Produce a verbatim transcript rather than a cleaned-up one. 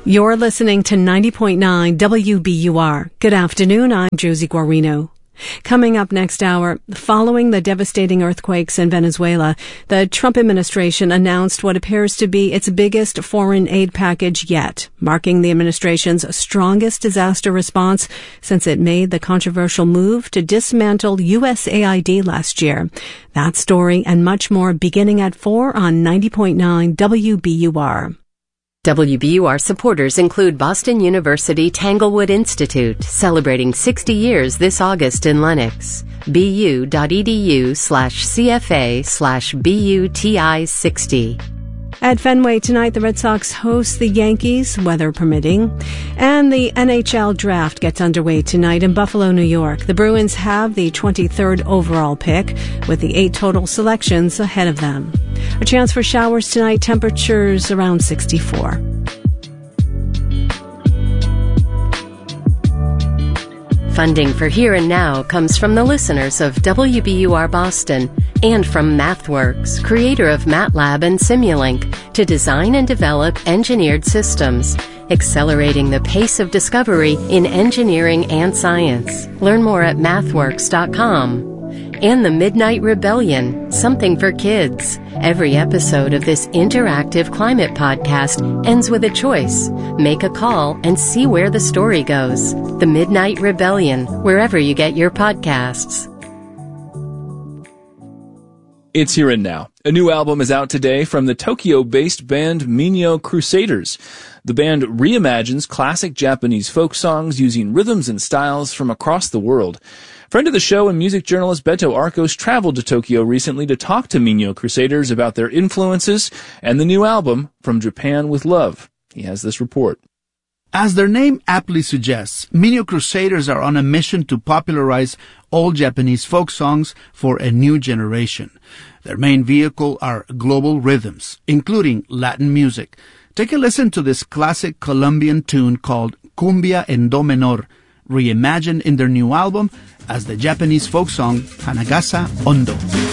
You're listening to ninety point nine W B U R. Good afternoon, I'm Josie Guarino. Coming up next hour, following the devastating earthquakes in Venezuela, the Trump administration announced what appears to be its biggest foreign aid package yet, marking the administration's strongest disaster response since it made the controversial move to dismantle U S A I D last year. That story and much more beginning at four on ninety point nine W B U R. W B U R supporters include Boston University Tanglewood Institute, celebrating sixty years this August in Lenox. bu.edu slash CFA slash BUTI 60. At Fenway tonight, the Red Sox host the Yankees, weather permitting. And the N H L draft gets underway tonight in Buffalo, New York. The Bruins have the twenty-third overall pick, with the eight total selections ahead of them. A chance for showers tonight, temperatures around sixty-four. Funding for Here and Now comes from the listeners of W B U R Boston and from MathWorks, creator of MATLAB and Simulink, to design and develop engineered systems, accelerating the pace of discovery in engineering and science. Learn more at mathworks dot com. And the Midnight Rebellion, something for kids. Every episode of this interactive climate podcast ends with a choice. Make a call and see where the story goes. The Midnight Rebellion, wherever you get your podcasts. It's Here and Now. A new album is out today from the Tokyo-based band Minyo Crusaders. The band reimagines classic Japanese folk songs using rhythms and styles from across the world. Friend of the show and music journalist Beto Arcos traveled to Tokyo recently to talk to Minyo Crusaders about their influences and the new album, From Japan with Love. He has this report. As their name aptly suggests, Minyo Crusaders are on a mission to popularize old Japanese folk songs for a new generation. Their main vehicle are global rhythms, including Latin music. Take a listen to this classic Colombian tune called Cumbia en Do Menor, reimagined in their new album as the Japanese folk song Hanagasa Ondo.